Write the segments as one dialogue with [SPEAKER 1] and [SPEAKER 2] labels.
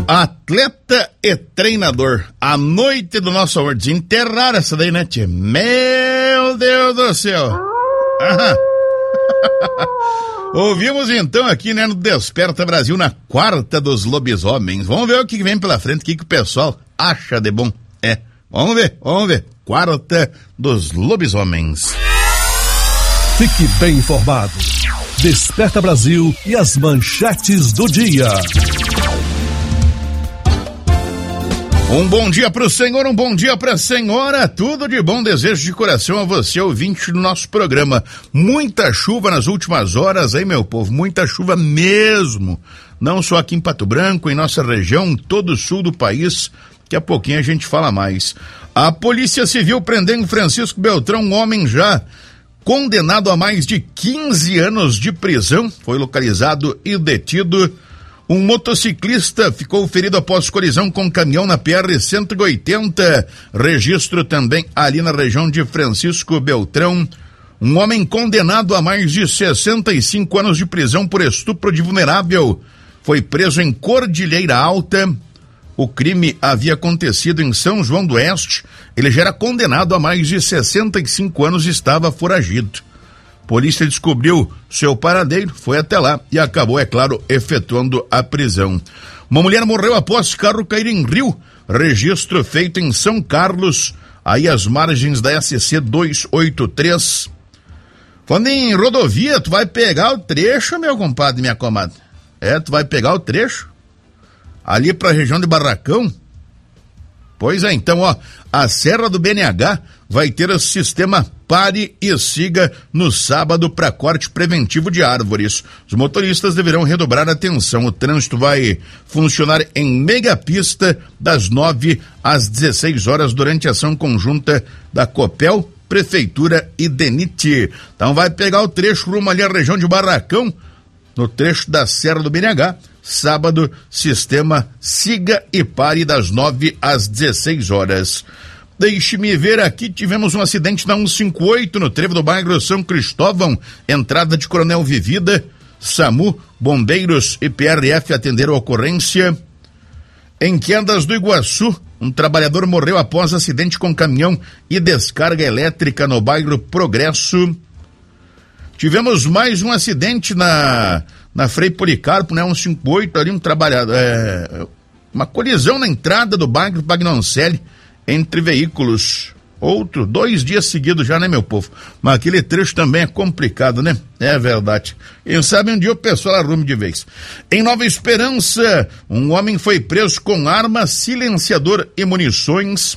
[SPEAKER 1] Atleta e treinador. A noite do nosso amor. Desenterrar essa daí, né, tia? Meu Deus do céu. Ouvimos então aqui, né, no Desperta Brasil, na quarta dos lobisomens. Vamos ver o que vem pela frente, o que o pessoal acha de bom. Vamos ver. Quarta dos lobisomens.
[SPEAKER 2] Fique bem informado. Desperta Brasil e as manchetes do dia.
[SPEAKER 1] Um bom dia pro senhor, um bom dia pra senhora, tudo de bom desejo de coração a você, ouvinte do nosso programa. Muita chuva nas últimas horas, aí meu povo, muita chuva mesmo, não só aqui em Pato Branco, em nossa região, todo o sul do país, daqui a pouquinho a gente fala mais. A Polícia Civil prendeu em Francisco Beltrão um homem já condenado a mais de 15 anos de prisão, foi localizado e detido. Um motociclista ficou ferido após colisão com um caminhão na PR-180, registro também ali na região de Francisco Beltrão. Um homem condenado a mais de 65 anos de prisão por estupro de vulnerável foi preso em Cordilheira Alta. O crime havia acontecido em São João do Oeste. Ele já era condenado a mais de 65 anos e estava foragido. Polícia descobriu seu paradeiro, foi até lá e acabou, é claro, efetuando a prisão. Uma mulher morreu após carro cair em rio, registro feito em São Carlos, aí às margens da SC 283. Falando em rodovia, tu vai pegar o trecho, meu compadre, minha comadre. Tu vai pegar o trecho ali pra região de Barracão. Pois é, então, a Serra do BNH vai ter o sistema Pare e Siga no sábado para corte preventivo de árvores. Os motoristas deverão redobrar a atenção. O trânsito vai funcionar em mega pista das 9 às 16 horas durante a ação conjunta da Copel, Prefeitura e DENIT. Então vai pegar o trecho rumo ali à região de Barracão, no trecho da Serra do BNH. Sábado, sistema Siga e Pare das 9 às 16 horas. Deixe-me ver aqui, tivemos um acidente na 158 no trevo do bairro São Cristóvão, entrada de Coronel Vivida. SAMU, bombeiros e PRF atenderam a ocorrência. Em Quedas do Iguaçu, um trabalhador morreu após acidente com caminhão e descarga elétrica no bairro Progresso. Tivemos mais um acidente na Frei Policarpo, né? 158, ali um trabalhador, uma colisão na entrada do bairro Pagnoncelli entre veículos. 2 dias seguidos já, né, meu povo? Mas aquele trecho também é complicado, né? É verdade. Quem sabe um dia o pessoal arrume de vez. Em Nova Esperança, um homem foi preso com arma, silenciador e munições.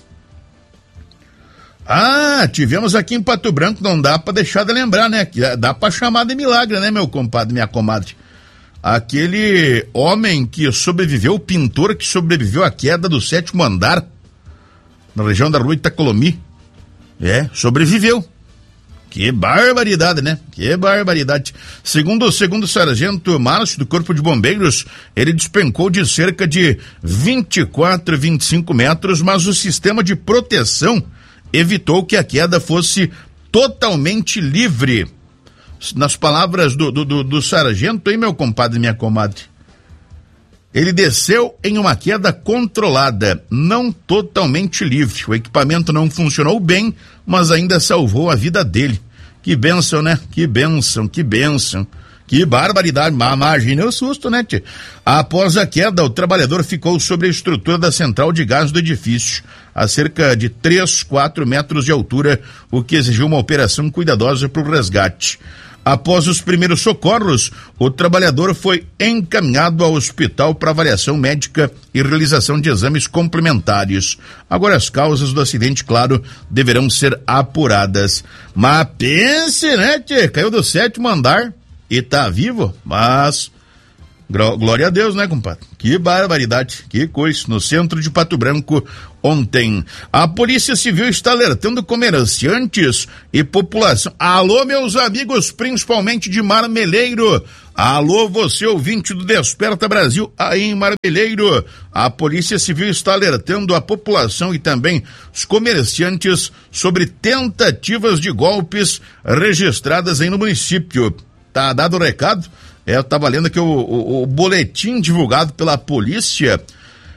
[SPEAKER 1] Tivemos aqui em Pato Branco, não dá pra deixar de lembrar, né? Dá pra chamar de milagre, né, meu compadre, minha comadre? Aquele homem que sobreviveu, o pintor que sobreviveu à queda do 7º andar, na região da rua Itacolomi. Sobreviveu. Que barbaridade, né? Que barbaridade. Segundo o sargento Márcio do Corpo de Bombeiros, ele despencou de cerca de 24, 25 metros, mas o sistema de proteção evitou que a queda fosse totalmente livre. Nas palavras do sargento, hein, meu compadre e minha comadre? Ele desceu em uma queda controlada, não totalmente livre. O equipamento não funcionou bem, mas ainda salvou a vida dele. Que bênção, né? Que bênção, que bênção. Que barbaridade, imagina o susto, né, tia? Após a queda, o trabalhador ficou sobre a estrutura da central de gás do edifício, a cerca de 3, 4 metros de altura, o que exigiu uma operação cuidadosa para o resgate. Após os primeiros socorros, o trabalhador foi encaminhado ao hospital para avaliação médica e realização de exames complementares. Agora as causas do acidente, claro, deverão ser apuradas. Mas pense, né, tia? Caiu do 7º andar e tá vivo, mas glória a Deus, né, compadre? Que barbaridade, que coisa. No centro de Pato Branco, ontem, a Polícia Civil está alertando comerciantes e população. Alô, meus amigos, principalmente de Marmeleiro. Alô, você ouvinte do Desperta Brasil, aí em Marmeleiro. A Polícia Civil está alertando a população e também os comerciantes sobre tentativas de golpes registradas aí no município. Tá dado o recado? Eu estava lendo aqui o boletim divulgado pela polícia.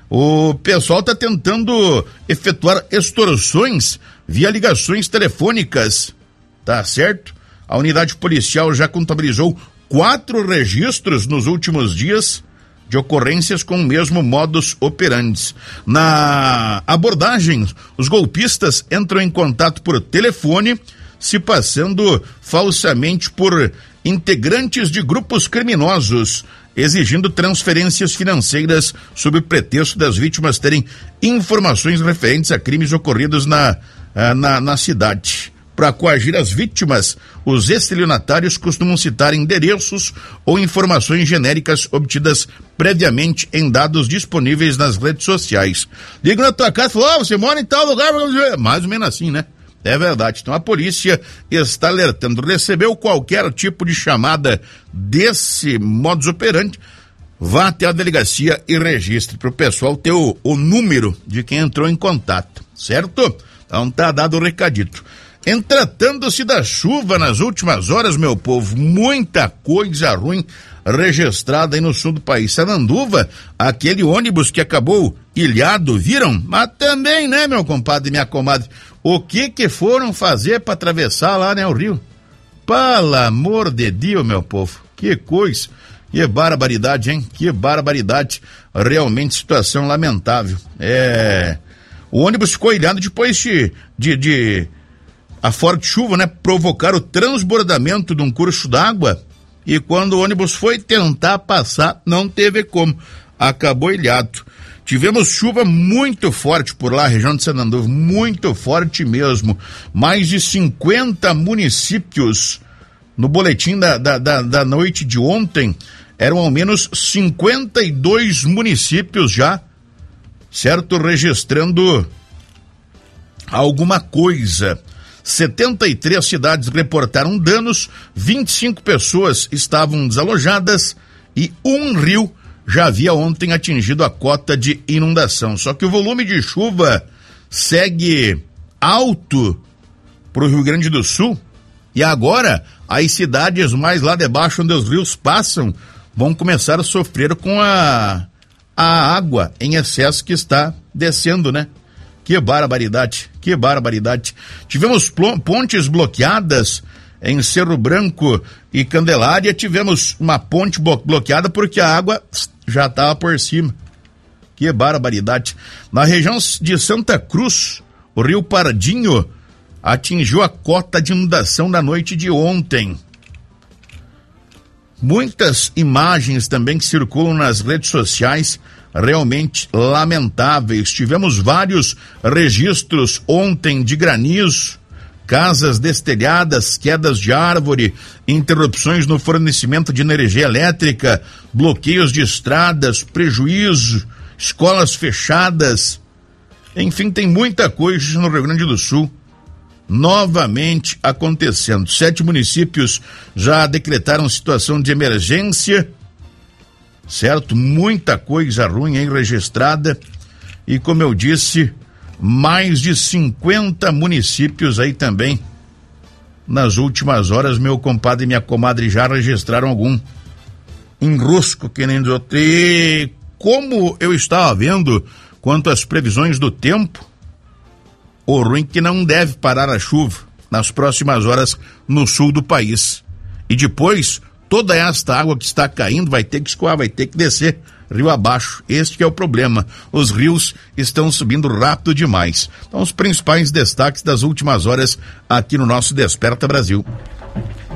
[SPEAKER 1] O pessoal está tentando efetuar extorsões via ligações telefônicas, tá certo? A unidade policial já contabilizou 4 registros nos últimos dias de ocorrências com o mesmo modus operandi. Na abordagem, os golpistas entram em contato por telefone, se passando falsamente por integrantes de grupos criminosos, exigindo transferências financeiras sob o pretexto das vítimas terem informações referentes a crimes ocorridos na cidade. Para coagir as vítimas, os estelionatários costumam citar endereços ou informações genéricas obtidas previamente em dados disponíveis nas redes sociais. Liga na tua casa e fala, você mora em tal lugar, mais ou menos assim, né? É verdade. Então a polícia está alertando. Recebeu qualquer tipo de chamada desse modus operandi, vá até a delegacia e registre para o pessoal ter o número de quem entrou em contato, certo? Então tá dado o recadito. Tratando-se da chuva nas últimas horas, meu povo, muita coisa ruim registrada aí no sul do país. Sananduva, aquele ônibus que acabou ilhado, viram? Mas também, né, meu compadre e minha comadre, o que foram fazer para atravessar lá, né, o rio? Pelo amor de Deus, meu povo, que coisa, que barbaridade, hein? Que barbaridade, realmente situação lamentável. O ônibus ficou ilhado depois de a forte chuva, né, provocar o transbordamento de um curso d'água, e quando o ônibus foi tentar passar, não teve como, acabou ilhado. Tivemos chuva muito forte por lá, região de Sananduva, muito forte mesmo. Mais de 50 municípios, no boletim da noite de ontem, eram ao menos 52 municípios já, certo, registrando alguma coisa. 73 cidades reportaram danos, 25 pessoas estavam desalojadas e um rio já havia ontem atingido a cota de inundação. Só que o volume de chuva segue alto para o Rio Grande do Sul e agora as cidades mais lá debaixo onde os rios passam vão começar a sofrer com a água em excesso que está descendo, né? Que barbaridade, que barbaridade. Tivemos pontes bloqueadas em Cerro Branco e Candelária, tivemos uma ponte bloqueada porque a água já estava por cima. Que barbaridade. Na região de Santa Cruz, o Rio Pardinho atingiu a cota de inundação da noite de ontem. Muitas imagens também que circulam nas redes sociais, realmente lamentáveis. Tivemos vários registros ontem de granizo, casas destelhadas, quedas de árvore, interrupções no fornecimento de energia elétrica, bloqueios de estradas, prejuízo, escolas fechadas. Enfim, tem muita coisa no Rio Grande do Sul novamente acontecendo. 7 municípios já decretaram situação de emergência, certo? Muita coisa ruim aí registrada e, como eu disse, mais de 50 municípios aí também nas últimas horas, meu compadre e minha comadre já registraram algum enrosco, que nem diz outro. E como eu estava vendo quanto às previsões do tempo, o ruim que não deve parar a chuva nas próximas horas no sul do país. E depois, toda esta água que está caindo vai ter que escoar, vai ter que descer rio abaixo. Este que é o problema. Os rios estão subindo rápido demais. Então, os principais destaques das últimas horas aqui no nosso Desperta Brasil.